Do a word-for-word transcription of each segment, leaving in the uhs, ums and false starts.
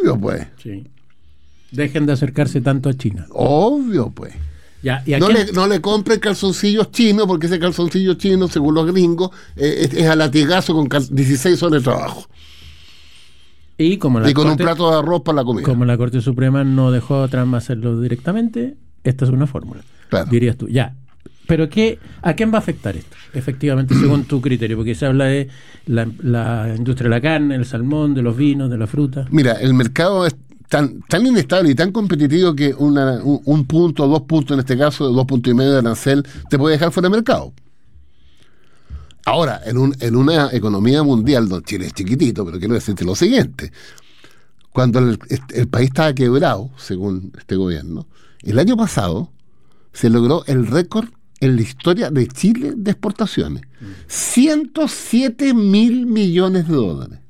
Obvio, pues. Sí. Dejen de acercarse tanto a China. Obvio, pues. Ya, ¿y a no, quién? le, no le compren calzoncillos chinos, porque ese calzoncillo chino, según los gringos, eh, es, es a latigazo con cal- dieciséis horas de trabajo. Y como la Y con Corte, un plato de arroz para la comida. como la Corte Suprema no dejó a Trump hacerlo directamente, esta es una fórmula. Claro. Dirías tú, ya. Pero qué, ¿a quién va a afectar esto? Efectivamente, según tu criterio, porque se habla de la, la industria de la carne, el salmón, de los vinos, de la fruta. Mira, el mercado es tan, tan inestable y tan competitivo que una, un, un punto, dos puntos, en este caso, dos puntos y medio de arancel, te puede dejar fuera de mercado. Ahora, en, un, en una economía mundial, donde Chile es chiquitito, pero quiero decirte lo siguiente. Cuando el, el país estaba quebrado, según este gobierno, el año pasado se logró el récord en la historia de Chile de exportaciones. ciento siete mil millones de dólares.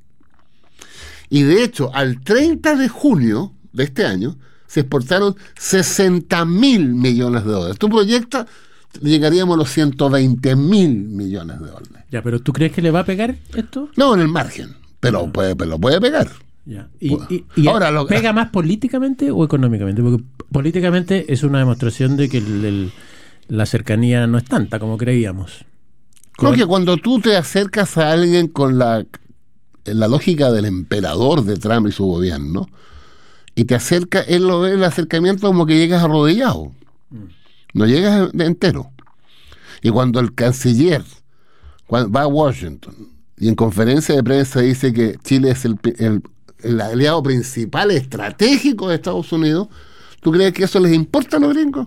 Y de hecho, al treinta de junio de este año, se exportaron sesenta mil millones de dólares. Tú proyectas, llegaríamos a los ciento veinte mil millones de dólares. Ya, pero ¿tú crees que le va a pegar esto? No, en el margen, pero, No. puede, pero puede pegar. Ya. ¿Y, Bueno, y, y ahora lo- pega más políticamente o económicamente? Porque políticamente es una demostración de que el- el- la cercanía no es tanta como creíamos. Creo que cuando tú te acercas a alguien con la, la lógica del emperador de Trump y su gobierno, y te acerca, él lo ve el acercamiento como que llegas arrodillado. No llegas de entero. Y cuando el canciller cuando va a Washington y en conferencia de prensa dice que Chile es el, el, el aliado principal estratégico de Estados Unidos, ¿tú crees que eso les importa a los gringos?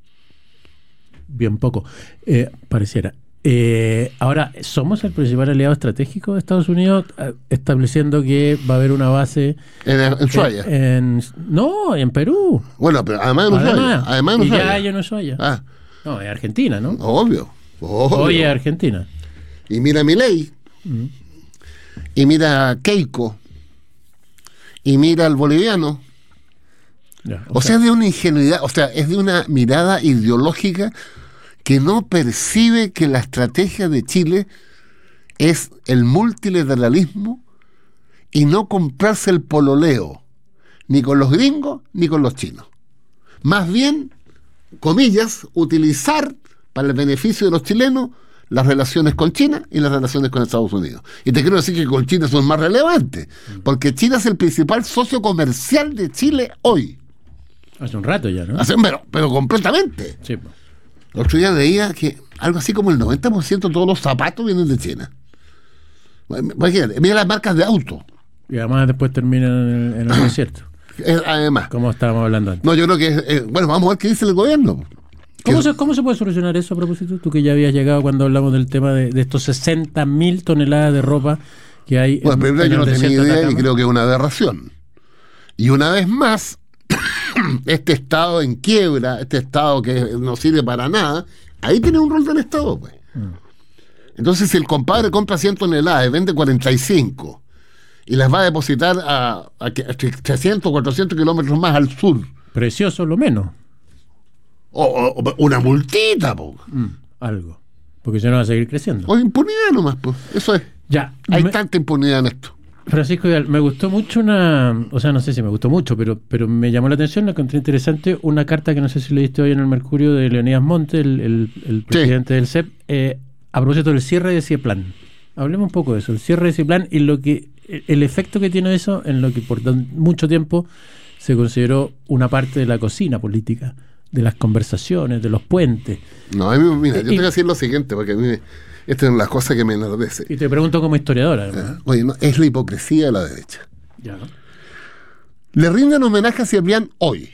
Bien poco, eh, pareciera. Eh, ahora, ¿somos el principal aliado estratégico de Estados Unidos? eh, Estableciendo que va a haber una base En, en Ushuaia. eh, en, no, en Perú. Bueno, pero además en Ushuaia. Además, Además en y Ushuaia. ya hay en Ushuaia. Ah, No, es Argentina, ¿no? obvio. obvio. Oye, Argentina. Y mira Milei. Mm. Y mira Keiko. Y mira al boliviano. Ya, O sea, es de una ingenuidad, o sea, es de una mirada ideológica que no percibe que la estrategia de Chile es el multilateralismo y no comprarse el pololeo, ni con los gringos ni con los chinos. Más bien, comillas, utilizar para el beneficio de los chilenos las relaciones con China y las relaciones con Estados Unidos. Y te quiero decir que con China son más relevantes, porque China es el principal socio comercial de Chile hoy. hace un rato ya, ¿no? Hace- pero, pero completamente. Sí, po. El otro día leía que algo así como el noventa por ciento de todos los zapatos vienen de China. Imagínate, mira las marcas de auto. Y además después termina en el, en el desierto, Eh, Además, como estábamos hablando antes. no, yo creo que, eh, bueno, vamos a ver qué dice el gobierno. ¿Cómo Que- se, ¿Cómo se puede solucionar eso a propósito? Tú que ya habías llegado cuando hablamos del tema de, de estos sesenta mil toneladas de ropa que hay Bueno, en, primero en yo el no tenía desierto de idea y Atacama. creo que es una aberración. Y una vez más, este Estado en quiebra, este Estado que no sirve para nada, ahí tiene un rol del Estado, pues. Entonces, si el compadre compra cien toneladas y vende cuarenta y cinco y las va a depositar a, a que- a trescientos, cuatrocientos kilómetros más al sur, Precioso lo menos. o, o- o una multita, po. Mm, algo. Porque si no va a seguir creciendo. O impunidad nomás, pues. Eso es. Ya. Hay me- tanta impunidad en esto. Francisco Vidal, me gustó mucho una, o sea, no sé si me gustó mucho, pero, pero me llamó la atención, la encontré interesante, una carta que no sé si leíste hoy en el Mercurio de Leonidas Monte, el, el- el presidente del C E P, eh, a propósito del cierre de Cieplan. Hablemos un poco de eso, el cierre de Cieplan y lo que, el efecto que tiene eso en lo que por tan- mucho tiempo se consideró una parte de la cocina política, de las conversaciones, de los puentes. No, a mí, mira, yo Y- tengo que decir lo siguiente, porque a mí, me- esta es una de las cosas que me enardece. Y te pregunto como historiador, además. Oye, no, es la hipocresía de la derecha. Ya, ¿no? Le rinden homenaje a Cieplan hoy.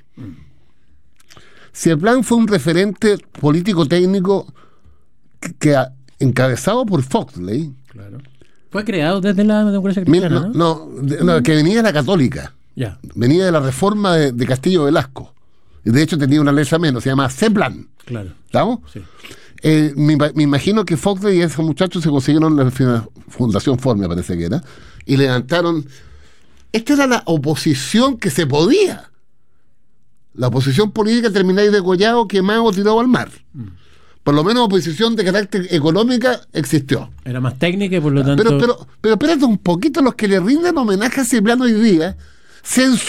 Cieplan fue un referente político-técnico que, que a- encabezado por Foxley, Claro. Fue creado desde la democracia mira, cristiana, no, ¿no? no, de- no, que venía de la católica, Ya, venía de la reforma de, de Castillo Velasco. Y de hecho tenía una letra menos, se llama Cieplan. claro. ¿Estamos? Sí. Eh, me, ima- me imagino que Foxley y esos muchachos se consiguieron la fina- Fundación Ford, me parece que era, y levantaron. Esta era la oposición que se podía. La oposición política terminó ahí degollado, quemado o tirado al mar. Por lo menos oposición de carácter económica existió. Era más técnica y por lo tanto... Pero, pero, pero espérate un poquito, los que le rinden homenaje a Ciplano hoy día, se